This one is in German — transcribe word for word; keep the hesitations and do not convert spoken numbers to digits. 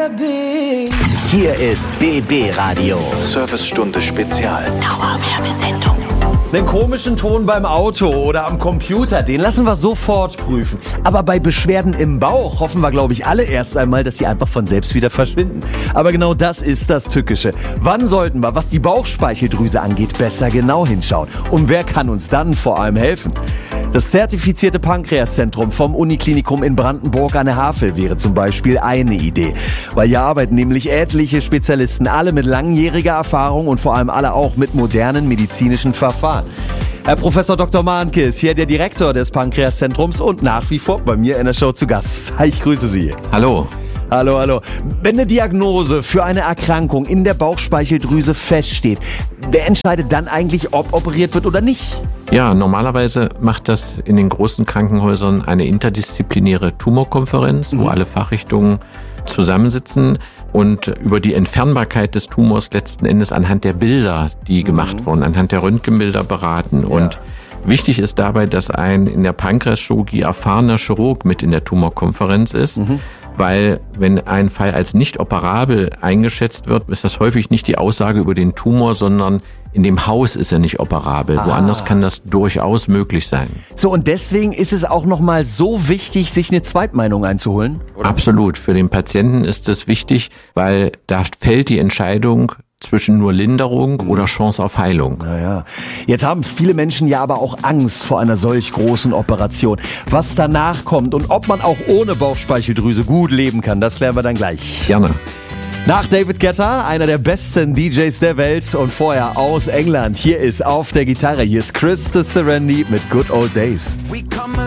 gotta be. Hier ist B B Radio. Servicestunde Spezial. Dauerwerbesendung. Den komischen Ton beim Auto oder am Computer, den lassen wir sofort prüfen. Aber bei Beschwerden im Bauch hoffen wir, glaube ich, alle erst einmal, dass sie einfach von selbst wieder verschwinden. Aber genau das ist das Tückische. Wann sollten wir, was die Bauchspeicheldrüse angeht, besser genau hinschauen? Und wer kann uns dann vor allem helfen? Das zertifizierte Pankreaszentrum vom Uniklinikum in Brandenburg an der Havel wäre zum Beispiel eine Idee. Weil hier arbeiten nämlich etliche Spezialisten, alle mit langjähriger Erfahrung und vor allem alle auch mit modernen medizinischen Verfahren. Herr Professor Doktor Mahnke ist hier der Direktor des Pankreaszentrums und nach wie vor bei mir in der Show zu Gast. Hi, ich grüße Sie. Hallo. Hallo, hallo. Wenn eine Diagnose für eine Erkrankung in der Bauchspeicheldrüse feststeht, wer entscheidet dann eigentlich, ob operiert wird oder nicht? Ja, normalerweise macht das in den großen Krankenhäusern eine interdisziplinäre Tumorkonferenz, mhm. wo alle Fachrichtungen zusammensitzen und über die Entfernbarkeit des Tumors letzten Endes anhand der Bilder, die mhm. gemacht wurden, anhand der Röntgenbilder beraten. Ja. Und wichtig ist dabei, dass ein in der Pankreaschirurgie erfahrener Chirurg mit in der Tumorkonferenz ist, mhm. weil wenn ein Fall als nicht operabel eingeschätzt wird, ist das häufig nicht die Aussage über den Tumor, sondern in dem Haus ist er nicht operabel. Ah. Woanders kann das durchaus möglich sein. So, und deswegen ist es auch nochmal so wichtig, sich eine Zweitmeinung einzuholen? Oder? Absolut. Für den Patienten ist es wichtig, weil da fällt die Entscheidung zwischen nur Linderung oder Chance auf Heilung. Naja. Jetzt haben viele Menschen ja aber auch Angst vor einer solch großen Operation. Was danach kommt und ob man auch ohne Bauchspeicheldrüse gut leben kann, das klären wir dann gleich. Gerne. Nach David Guetta, einer der besten D Js der Welt und vorher aus England. Hier ist auf der Gitarre, hier ist Chris Serenity mit Good Old Days.